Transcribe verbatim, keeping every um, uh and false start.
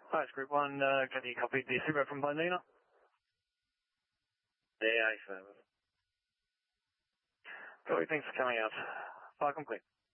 Hi, it's Group one. Uh, can you copy the Super from Blandina? Yeah, I found it. Copy, thanks for coming out. File complete.